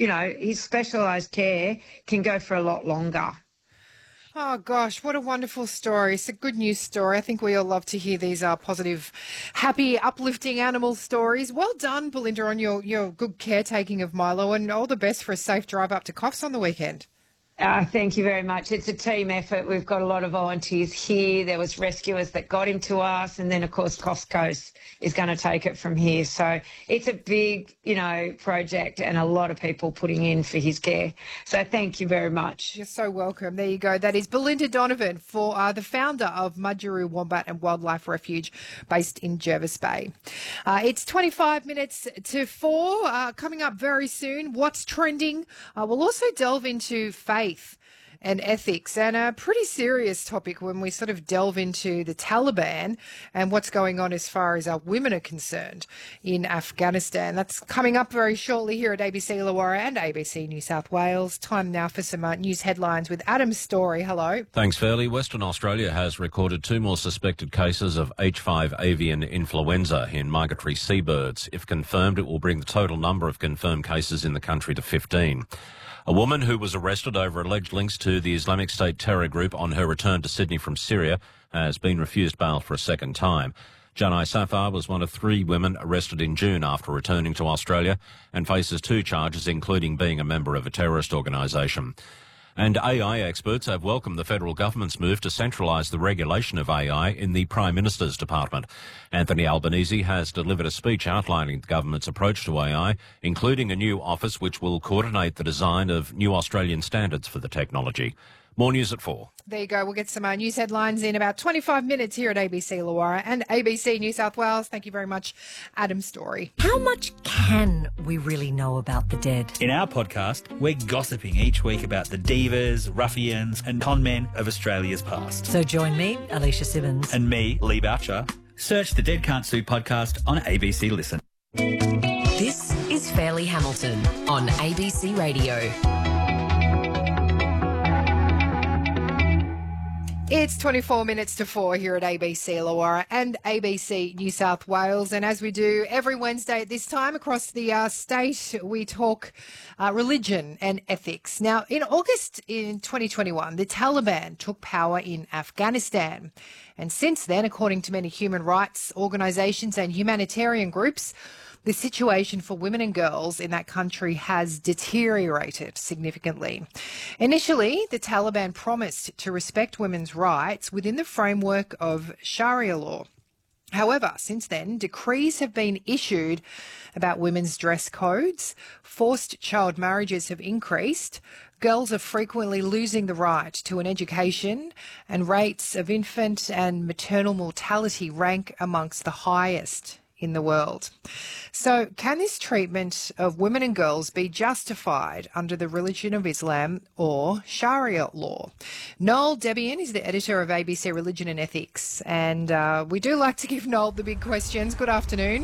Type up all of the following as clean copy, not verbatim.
his specialised care can go for a lot longer. Oh, gosh, what a wonderful story. It's a good news story. I think we all love to hear these positive, happy, uplifting animal stories. Well done, Belinda, on your good caretaking of Milo, and all the best for a safe drive up to Coffs on the weekend. Thank you very much. It's a team effort. We've got a lot of volunteers here. There was rescuers that got him to us, and then, of course, Coast is going to take it from here. So it's a big, project, and a lot of people putting in for his care. So thank you very much. You're so welcome. There you go. That is Belinda Donovan, for the founder of Mudgee Wombat and Wildlife Refuge based in Jervis Bay. It's 25 minutes to 4. Coming up very soon, what's trending? We'll also delve into faith and ethics, and a pretty serious topic when we sort of delve into the Taliban and what's going on as far as our women are concerned in Afghanistan. That's coming up very shortly here at ABC Illawarra and ABC New South Wales. Time now for some news headlines with Adam Story. Hello. Thanks, Fairley. Western Australia has recorded 2 more suspected cases of H5 avian influenza in migratory seabirds. If confirmed, it will bring the total number of confirmed cases in the country to 15. A woman who was arrested over alleged links to the Islamic State terror group on her return to Sydney from Syria has been refused bail for a second time. Janai Safar was one of 3 women arrested in June after returning to Australia and faces 2 charges, including being a member of a terrorist organisation. And AI experts have welcomed the federal government's move to centralise the regulation of AI in the Prime Minister's department. Anthony Albanese has delivered a speech outlining the government's approach to AI, including a new office which will coordinate the design of new Australian standards for the technology. More news at 4. There you go. We'll get some news headlines in about 25 minutes here at ABC Illawarra and ABC New South Wales. Thank you very much, Adam Story. How much can we really know about the dead? In our podcast, we're gossiping each week about the divas, ruffians and con men of Australia's past. So join me, Alicia Simmons. And me, Lee Boucher. Search the Dead Can't Sue podcast on ABC Listen. This is Fairleigh Hamilton on ABC Radio. It's 24 minutes to 4 here at ABC Illawarra and ABC New South Wales. And as we do every Wednesday at this time across the state, we talk religion and ethics. Now, in August in 2021, the Taliban took power in Afghanistan. And since then, according to many human rights organisations and humanitarian groups, the situation for women and girls in that country has deteriorated significantly. Initially, the Taliban promised to respect women's rights within the framework of Sharia law. However, since then, decrees have been issued about women's dress codes, forced child marriages have increased, girls are frequently losing the right to an education, and rates of infant and maternal mortality rank amongst the highest in the world. So can this treatment of women and girls be justified under the religion of Islam or Sharia law? Noel Debian is the editor of ABC Religion and Ethics, and we do like to give Noel the big questions. Good afternoon.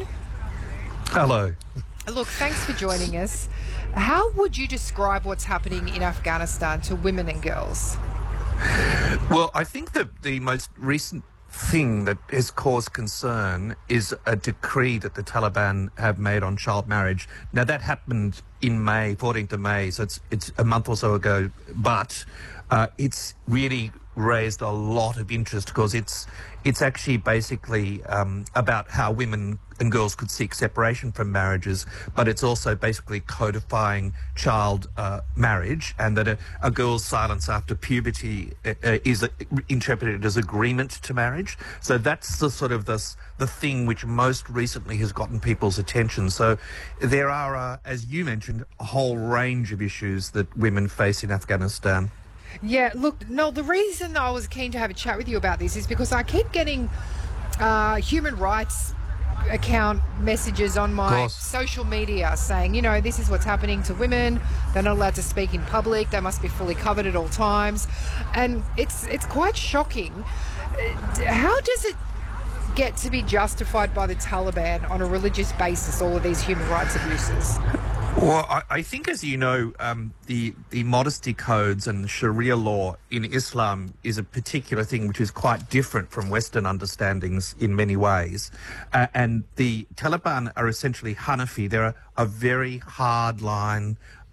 Hello. Look, thanks for joining us. How would you describe what's happening in Afghanistan to women and girls? Well, I think that the most recent thing that has caused concern is a decree that the Taliban have made on child marriage. Now, that happened in May, 14th of May, so it's a month or so ago, but it's really raised a lot of interest because it's actually basically about how women and girls could seek separation from marriages, but it's also basically codifying child marriage, and that a girl's silence after puberty is interpreted as agreement to marriage. So that's the sort of the thing which most recently has gotten people's attention. So there are, as you mentioned, a whole range of issues that women face in Afghanistan. Yeah, look, Noel, the reason I was keen to have a chat with you about this is because I keep getting human rights account messages on my social media saying, you know, this is what's happening to women. They're not allowed to speak in public. They must be fully covered at all times. And it's quite shocking. How does it get to be justified by the Taliban on a religious basis, all of these human rights abuses? Well, I think, as you know, the modesty codes and the Sharia law in Islam is a particular thing which is quite different from Western understandings in many ways. And the Taliban are essentially Hanafi. They're a very hard-line